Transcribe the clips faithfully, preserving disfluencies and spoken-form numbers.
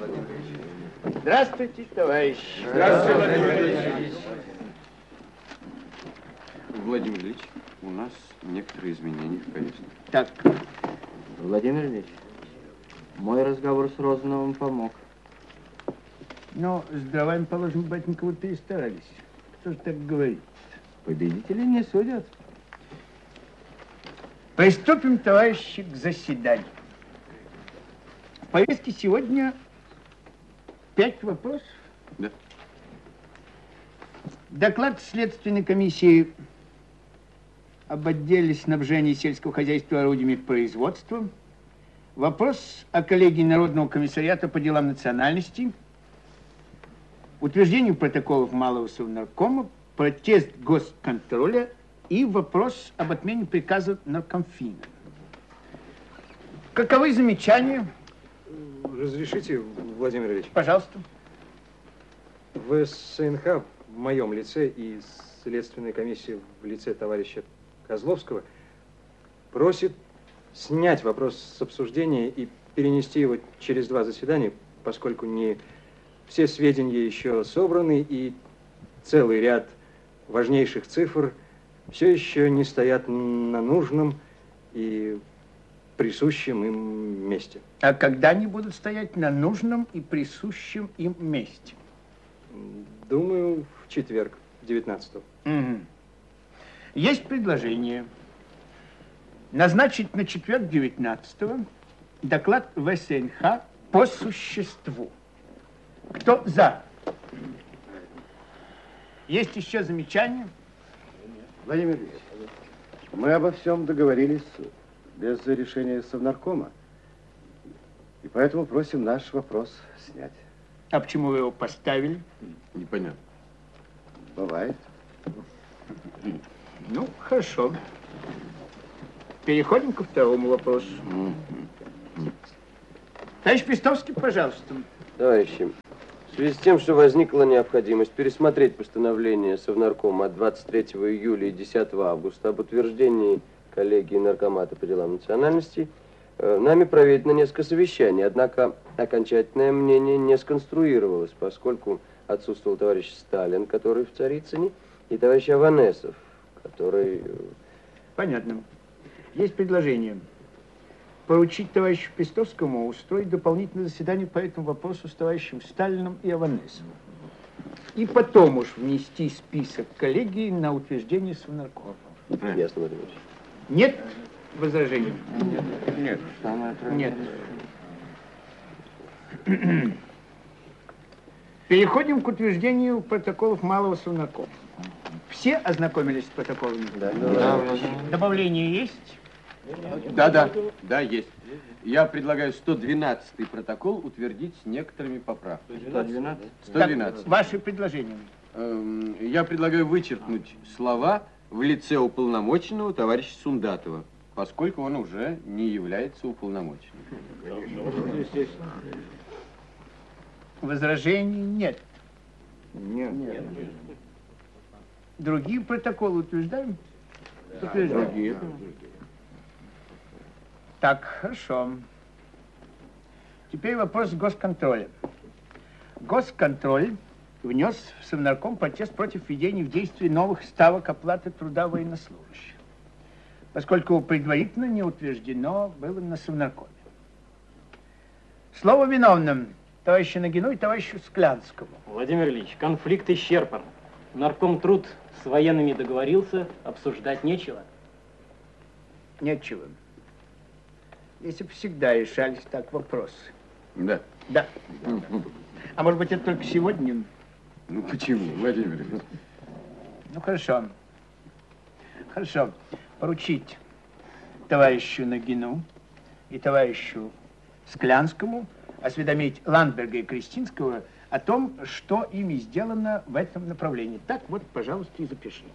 Здравствуйте, товарищ. Здравствуйте, Владимир Ильич. Владимир Ильич, у нас некоторые изменения в повестке. Так, Владимир Ильич, мой разговор с Розановым помог. Но с дровами, положим, батенька, вы перестарались. Кто же так говорит? Победители не судят. Приступим, товарищи, к заседанию. В повестке сегодня пять вопросов. Да. Доклад Следственной комиссии об отделе снабжения сельского хозяйства орудиями производства. Вопрос о коллегии Народного комиссариата по делам национальностей. Утверждению протоколов Малого Совнаркома, протест госконтроля и вопрос об отмене приказа Наркомфина. Каковы замечания? Разрешите, Владимир Ильич? Пожалуйста. В СНХ в моем лице и Следственной комиссии в лице товарища Козловского просит снять вопрос с обсуждения и перенести его через два заседания, поскольку не все сведения еще собраны и целый ряд важнейших цифр все еще не стоят на нужном и присущем им месте. А когда они будут стоять на нужном и присущем им месте? Думаю, в четверг, девятнадцатого. Угу. Есть предложение назначить на четверг девятнадцатого доклад в СНХ по существу. Кто за? Есть еще замечания? Владимир Ильич, мы обо всем договорились без решения Совнаркома. И поэтому просим наш вопрос снять. А почему вы его поставили? Непонятно. Бывает. Ну, хорошо. Переходим ко второму вопросу. Товарищ Пестовский, пожалуйста. Товарищи, в связи с тем, что возникла необходимость пересмотреть постановление Совнаркома от двадцать третьего июля и десятого августа об утверждении коллегии Наркомата по делам национальностей, нами проведено несколько совещаний, однако окончательное мнение не сконструировалось, поскольку отсутствовал товарищ Сталин, который в Царицыне, и товарищ Аванесов, который... Понятно. Есть предложение поручить товарищу Пестовскому устроить дополнительное заседание по этому вопросу с товарищем Сталиным и Аванесовым. И потом уж внести список коллегии на утверждение Совнаркома. Ясно, Владимир Ильич. Нет возражений? Нет. Нет. Переходим к утверждению протоколов Малого Совнаркома. Все ознакомились с протоколами? Да. Да. Добавления есть? Да, да, да, есть. Я предлагаю сто двенадцатый протокол утвердить с некоторыми поправками. сто двенадцать? сто двенадцать. Так, ваши предложения? Эм, Я предлагаю вычеркнуть слова в лице уполномоченного товарища Сундатова, поскольку он уже не является уполномоченным. Возражений нет. Нет. Нет. Другие протоколы утверждаем? Утверждаем. Другие. Так, хорошо. Теперь вопрос госконтроля. Госконтроль внес в Совнарком протест против введения в действие новых ставок оплаты труда военнослужащих, поскольку предварительно не утверждено было на Совнаркоме. Слово виновным товарищу Нагину и товарищу Склянскому. Владимир Ильич, конфликт исчерпан. Наркомтруд с военными договорился, обсуждать нечего. Нечего. Если бы всегда решались так вопросы. Да. Да. А может быть, это только сегодня? Ну почему, Владимир Ильич? Ну, хорошо. Хорошо. Поручить товарищу Нагину и товарищу Склянскому осведомить Ландберга и Крестинского о том, что ими сделано в этом направлении. Так вот, пожалуйста, и запишите.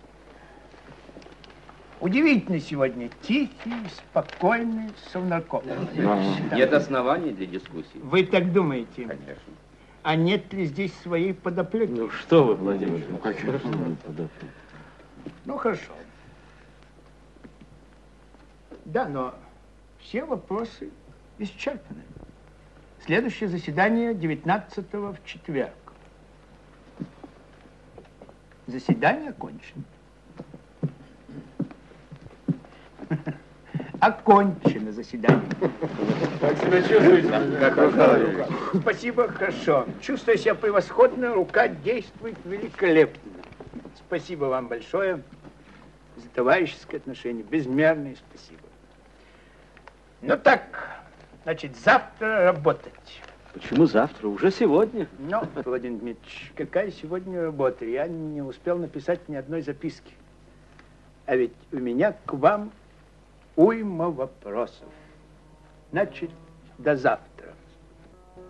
Удивительно сегодня тихий, спокойный Совнарком. Нет оснований для дискуссии. Вы так думаете? Конечно. А нет ли здесь своей подоплеки? Ну что вы, Владимир Ильич? Ну какие подоплеки? Ну, хорошо. Да, но все вопросы исчерпаны. Следующее заседание девятнадцатого в четверг. Заседание окончено. Окончено заседание. Как себя чувствуете? Как рука. Спасибо, хорошо. Чувствую себя превосходно, рука действует великолепно. Спасибо вам большое за товарищеское отношение. Безмерное спасибо. Ну так, значит, завтра работать. Почему завтра? Уже сегодня. Ну, Владимир Дмитриевич, какая сегодня работа? Я не успел написать ни одной записки. А ведь у меня к вам уйма вопросов. Значит, до завтра.